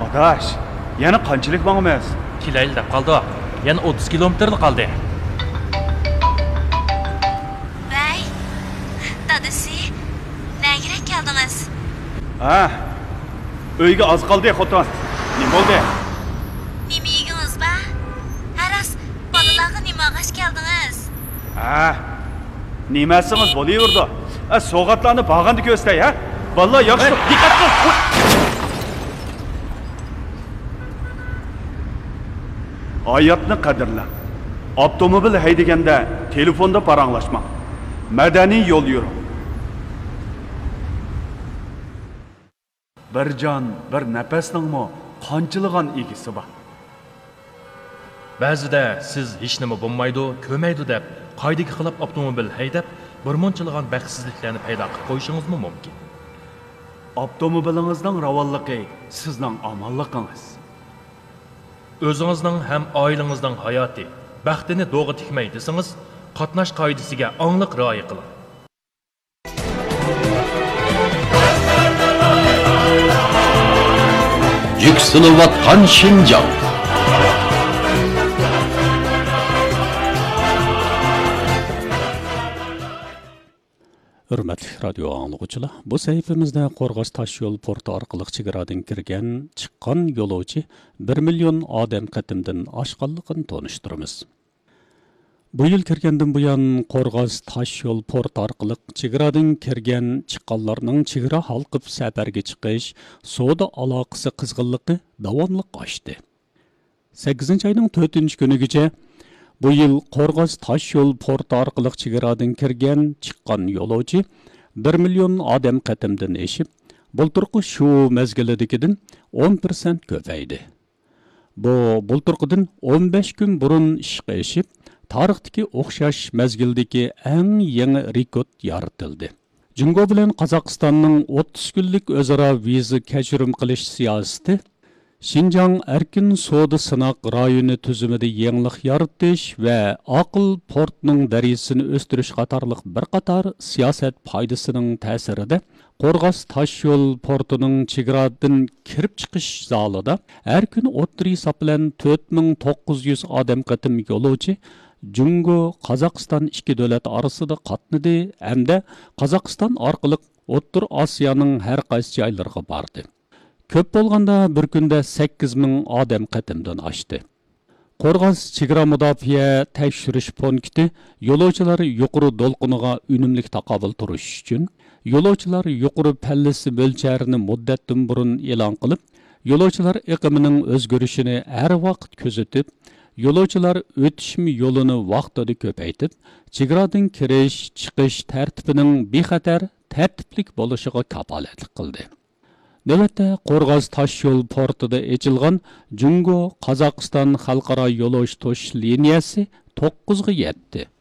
Adaş, yana qanchalik mağamaz? Kilayli deb qoldi. Yana 30 kilometrlik qoldi. Vay, dadasi, nagirek keldingiz? Ha, uyga az qoldi xotin. Nima bo'ldi? Nima yegingiz ba? Haras, bolalarga nima g'ash keldingiz? Ha, nimasimiz bo'laverdi. So'g'atlarni bag'anda ko'stay, ha? Vallahi yaxshi, diqqat qil. Hayatni qadrla. Avtomobil haydaganda telefonda paranglashma. Madaniy yo'l yur. Bir jon, bir nafasningmi qanchiligan egisi bor. Ba'zida siz hech nima bo'lmaydi, ko'maydi deb qoidaga xilop avtomobil haydab, birmunchalig'an baxtsizliklarni paydo qilib qo'yishingiz mumkin. Avtomobilingizning ravonligi sizning omonligingiz. O'zingizning ham oilangizning hayoti, baxtini do'g'ri tikmay desangiz, qatnash qoidasiga aniq rioya qiling. Yükselivatkan Şinjan. Hürmetli radyo anlıqçılar, bu sahifimizde Qorğas Taşyol portu arqılı çigaradan kirgen, çıqqan yoluvchi 1 milyon adam qatimdan aşqanlıqını tonuşturumuz. Bu yıl kirgenden buyan Qorğas Taşyol portu arqılı çigaradan kirgen çıqqanlarının çigara halqıp səpərge çıqış, soda alaqısı qızğınlıqı davamlıq aşdı. 8 ayının 4 günügece bu yıl Qorğas Taşyol portu arqılıq çigaradan kirgen çıqqan yoluvchi 1 milyon adam qatimdan eşip, bulturqı şu mezgilidikidan 10% köpeydi. Bu bulturqıdan 15 gün burun işqa eşip, tarixdagi o'xshash mezgildagi eng yangi rekord yaratildi. Jungo bilan Qozog'istonning 30 kunlik o'zaro viza kechirim qilish siyosati Şinjan erkin soda sınaq rayoni tüzümüde yenilik yaratish va aql portning darajasini o'stirish qatorliq bir qator siyosat foydasining ta'sirida Qorğas Taşyol portining chegaradan kirib chiqish zalida har kuni o'ttir hisob bilan 4900 odam qatim yo'lovchi Jungo Qozog'iston ikki davlat orasida qatnadi hamda Qozog'iston orqali O'rta Osiyoning har qaysi joylariga bordi. Köp bo'lganda bir kunda 8000 odam qatimdan oshdi. Qorğas chegara mudofaa tekshirish punkti yo'lovchilar yuqori do'lqiniga unumli taqobil turish uchun yo'lovchilar yuqori pallasi mo'lcharini muddatdan burun e'lon qilib, yo'lovchilar iqimining o'zgarishini har vaqt kuzatib, yo'lovchilar o'tishmi yo'lini vaqtida ko'paytib, chegaradan kirish, chiqish tartibining bexatar, tartiblik bo'lishiga kafolatlik qildi. Navbatda Qorğas Taşyol portida ochilgan Jungo Qozog'iston xalqaro yo'lovchi to'sh liniyasi 9 ga yetdi.